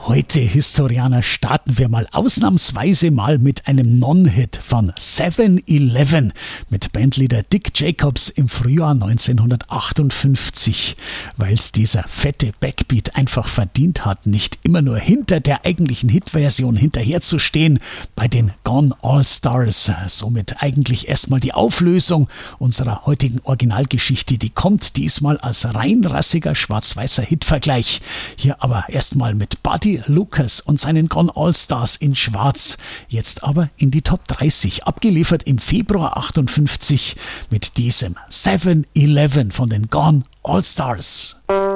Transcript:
Heute, Historianer, starten wir mal ausnahmsweise mal mit einem Non-Hit von 7-Eleven mit Bandleader Dick Jacobs im Frühjahr 1958, weil es dieser fette Backbeat einfach verdient hat, nicht immer nur hinter der eigentlichen Hitversion hinterherzustehen bei den Gone All Stars. Somit eigentlich erstmal die Auflösung unserer heutigen Originalgeschichte, die kommt diesmal als reinrassiger schwarz-weißer Hitvergleich. Hier aber erstmal mit Buddy Lucas und seinen Gone All Stars in Schwarz. Jetzt aber in die Top 30, abgeliefert im Februar 58 mit diesem 7-Eleven von den Gone All Stars.